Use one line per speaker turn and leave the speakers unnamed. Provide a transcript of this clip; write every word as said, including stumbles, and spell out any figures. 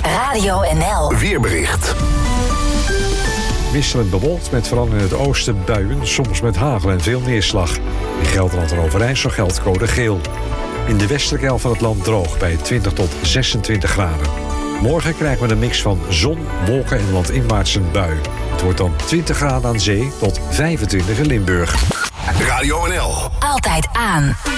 Radio N L.
Weerbericht.
Wisselend bewolkt met vooral in het oosten buien, soms met hagel en veel neerslag. In Gelderland en Overijssel geldt code geel. In de westelijke helft van het land droog bij twintig tot zesentwintig graden. Morgen krijgen we een mix van zon, wolken en landinwaarts een bui. Het wordt dan twintig graden aan zee tot vijfentwintig in Limburg.
Radio N L.
Altijd aan.